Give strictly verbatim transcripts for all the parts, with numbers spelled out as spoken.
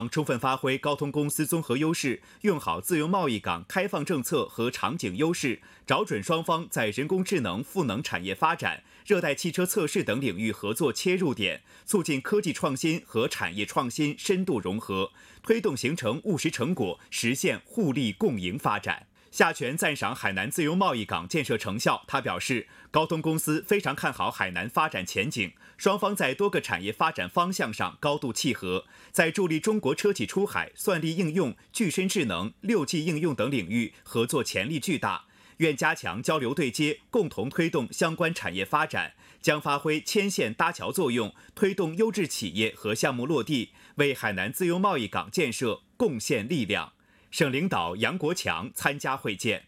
充分发挥高通公司综合优势，用好自由贸易港开放政策和场景优势，找准双方在人工智能、赋能产业发展、热带汽车测试等领域合作切入点，促进科技创新和产业创新深度融合，推动形成务实成果，实现互利共赢发展。夏全赞赏海南自由贸易港建设成效，他表示，高通公司非常看好海南发展前景，双方在多个产业发展方向上高度契合，在助力中国车企出海、算力应用、具身智能、六 G 应用等领域合作潜力巨大，愿加强交流对接，共同推动相关产业发展，将发挥牵线搭桥作用，推动优质企业和项目落地，为海南自由贸易港建设贡献力量。省领导杨国强参加会见。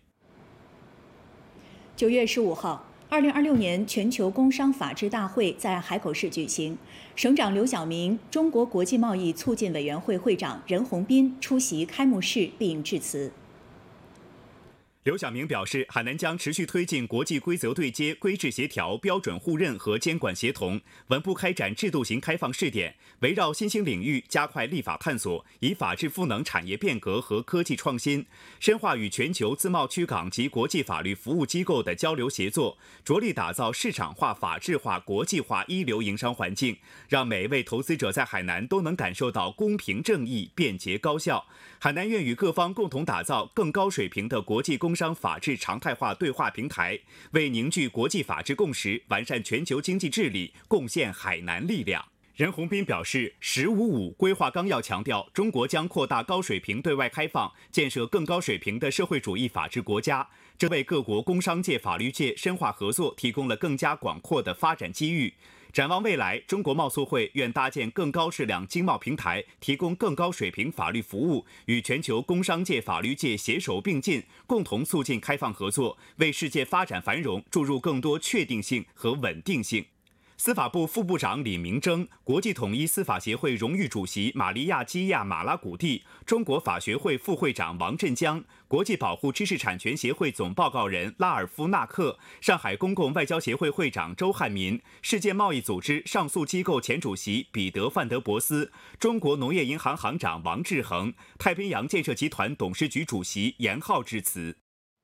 九月十五号，二零二六年全球工商法治大会在海口市举行，省长刘晓明、中国国际贸易促进委员会会长任宏斌出席开幕式并致辞。 刘晓明表示，海南将持续推进国际规则对接、规制协调、标准互认和监管协同，稳步开展制度型开放试点，围绕新兴领域加快立法探索，以法治赋能产业变革和科技创新，深化与全球自贸区港及国际法律服务机构的交流协作，着力打造市场化、法治化、国际化一流营商环境，让每一位投资者在海南都能感受到公平正义、便捷高效。海南愿与各方共同打造更高水平的国际工商法治常态化对话平台，为凝聚国际法治共识、完善全球经济治理贡献海南力量。任宏斌表示，“十五五”规划纲要强调，中国将扩大高水平对外开放，建设更高水平的社会主义法治国家，这为各国工商界、法律界深化合作提供了更加广阔的发展机遇。展望未来，中国贸促会愿搭建更高质量经贸平台，提供更高水平法律服务，与全球工商界、法律界携手并进，共同促进开放合作，为世界发展繁荣注入更多确定性和稳定性。司法部副部长李明征、国际统一司法协会荣誉主席玛利亚基亚马拉古蒂、中国法学会副会长王振江、国际保护知识产权协会总报告人拉尔夫纳克、上海公共外交协会会长周汉民、世界贸易组织上诉机构前主席彼得范德伯斯、中国农业银行行长王志恒、太平洋建设集团董事局主席严浩致辞。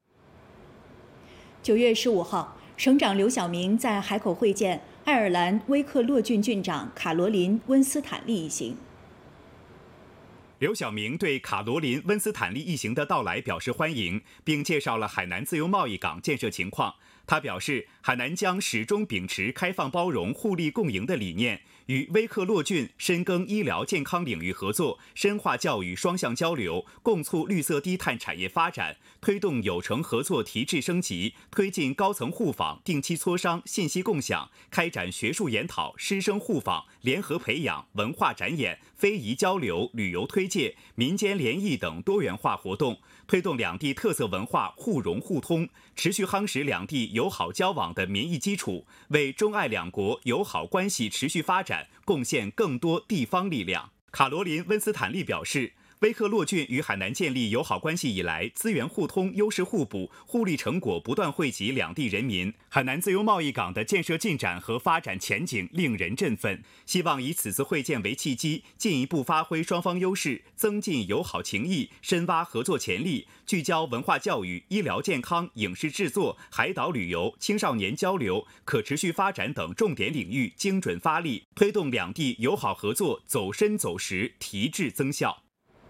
九月十五号，省长刘晓明在海口会见爱尔兰威克洛郡郡长卡罗琳·温斯坦利一行。 刘晓明对卡罗琳·温斯坦利一行的到来表示欢迎，并介绍了海南自由贸易港建设情况。他表示，海南将始终秉持开放包容、互利共赢的理念，与威克洛郡深耕医疗健康领域合作，深化教育双向交流，共促绿色低碳产业发展，推动有成合作提质升级，推进高层互访、定期磋商、信息共享，开展学术研讨、师生互访、联合培养、文化展演、非遗交流、旅游推介、民间联谊等多元化活动，推动两地特色文化互融互通，持续夯实两地友好交往的民意基础，为中爱两国友好关系持续发展贡献更多地方力量。卡罗琳·温斯坦利表示，威克洛郡与海南建立友好关系以来，资源互通、优势互补，互利成果不断惠及两地人民。海南自由贸易港的建设进展和发展前景令人振奋。希望以此次会见为契机，进一步发挥双方优势，增进友好情谊，深挖合作潜力，聚焦文化教育、医疗健康、影视制作、海岛旅游、青少年交流、可持续发展等重点领域精准发力，推动两地友好合作走深走实，提质增效。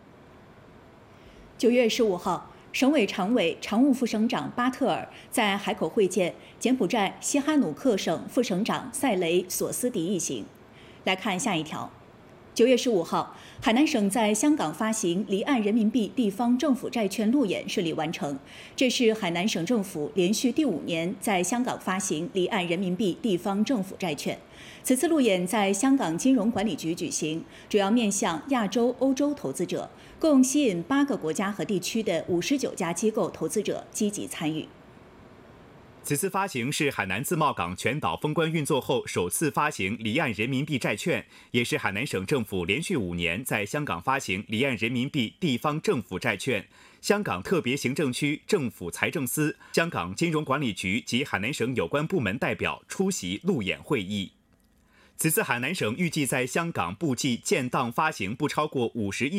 九月十五号，省委常委、常务副省长巴特尔在海口会见柬埔寨西哈努克省副省长塞雷索斯迪一行。来看下一条。九月十五号，海南省在香港发行离岸人民币地方政府债券路演顺利完成，这是海南省政府连续第五年在香港发行离岸人民币地方政府债券。此次路演在香港金融管理局举行，主要面向亚洲、欧洲投资者，共吸引八个国家和地区的五十九家机构投资者积极参与。 此次发行是海南自贸港全岛封关运作后首次发行离岸人民币债券，也是海南省政府连续五年在香港发行离岸人民币地方政府债券。香港特别行政区政府财政司、香港金融管理局及海南省有关部门代表出席路演会议。 此次海南省预计在香港布季建档发行不超过五十亿